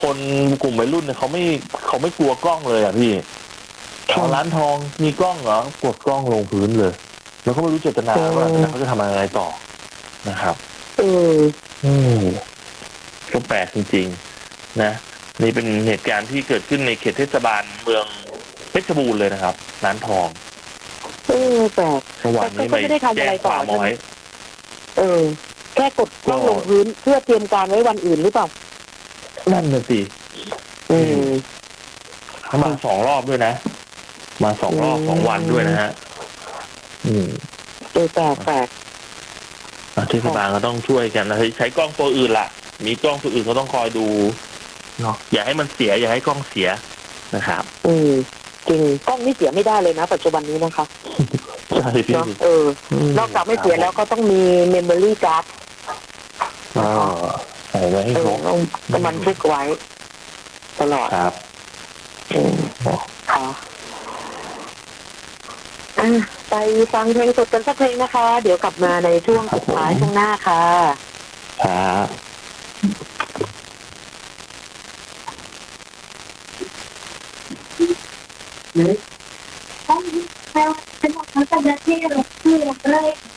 คนกลุ่มวัยรุ่นเนี่ยเขาไม่กลัวกล้องเลยอ่ะพี่ร้านทองมีกล้องเหรอกดกล้องลงพื้นเลยแล้วก็ไม่รู้เจตนาว่าเขาจะทำอะไรต่อนะครับก็แปลกจริงๆนะนี่เป็นเหตุการณ์ที่เกิดขึ้นในเขตเทศบาลเมืองเพชรบูรณ์เลยนะครับร้านทองแปลกเมื่อวานนี้ไม่ได้ทำอะไรต่อใช่ไหมแค่กดกล้องลงพื้นเพื่อเตรียมการไว้วันอื่นหรือเปล่านั่นน่ะสิมา2 รอบด้วยนะมา2 รอบ2 วันด้วยนะฮะแปลกเทศบาลก็ต้องช่วยกันนะใช้กล้องตัวอื่นล่ะมีกล้องตัวอื่นเขาต้องคอยดูเนาะอย่าให้มันเสียอย่าให้กล้องเสียนะครับจริงกล้องนี่เสียไม่ได้เลยนะปัจจุบันนี้นะคะใช่พี่นอกจากไม่เสียแล้วก็ต้องมีเมมโมรี่การ์ดใส่ไว้ให้ครบต้องบันทึกไว้ตลอดครับค่ะไปฟังเพลงสดกันสักเพลงนะคะเดี๋ยวกลับมาในช่วงสุดท้ายช่วงหน้าค่ะครับห้องแถวเป็นของทั้งประเทศที่เราเลย